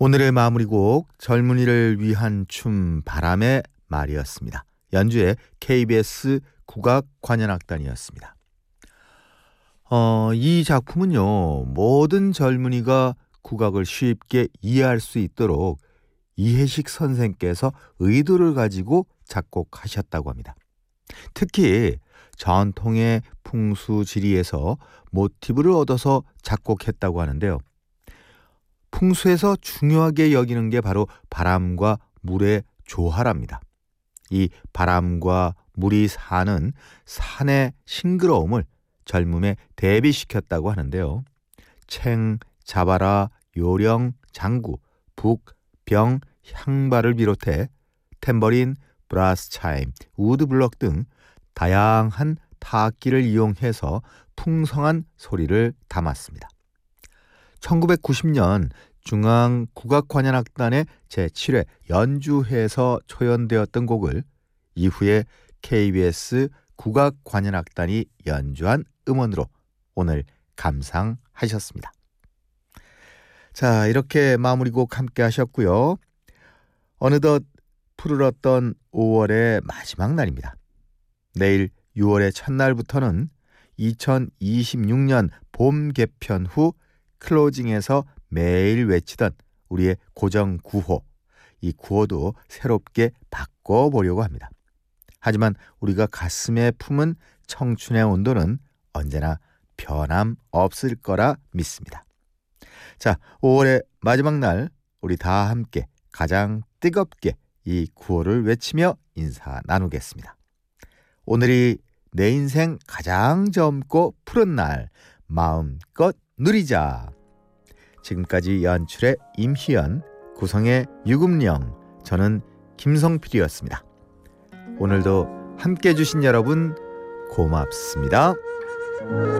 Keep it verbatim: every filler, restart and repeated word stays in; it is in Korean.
오늘의 마무리곡 젊은이를 위한 춤 바람의 말이었습니다. 연주의 케이비에스 국악관현악단이었습니다. 어, 이 작품은요, 모든 젊은이가 국악을 쉽게 이해할 수 있도록 이해식 선생께서 의도를 가지고 작곡하셨다고 합니다. 특히 전통의 풍수지리에서 모티브를 얻어서 작곡했다고 하는데요. 풍수에서 중요하게 여기는 게 바로 바람과 물의 조화랍니다. 이 바람과 물이 사는 산의 싱그러움을 젊음에 대비시켰다고 하는데요. 챙, 자바라, 요령, 장구, 북, 병, 향발을 비롯해 탬버린, 브라스 차임, 우드블럭 등 다양한 타악기를 이용해서 풍성한 소리를 담았습니다. 천구백구십 년 중앙국악관현악단의 제칠 회 연주회에서 초연되었던 곡을 이후에 케이비에스 국악관현악단이 연주한 음원으로 오늘 감상하셨습니다. 자, 이렇게 마무리곡 함께 하셨고요. 어느덧 푸르렀던 오월의 마지막 날입니다. 내일 유월의 첫날부터는 이천이십육 년 봄 개편 후 클로징에서 매일 외치던 우리의 고정 구호, 이 구호도 새롭게 바꿔보려고 합니다. 하지만 우리가 가슴에 품은 청춘의 온도는 언제나 변함없을 거라 믿습니다. 자, 오월의 마지막 날 우리 다 함께 가장 뜨겁게 이 구호를 외치며 인사 나누겠습니다. 오늘이 내 인생 가장 젊고 푸른 날, 마음껏 누리자. 지금까지 연출의 임희연, 구성의 유금령, 저는 김성필이었습니다. 오늘도 함께해 주신 여러분 고맙습니다.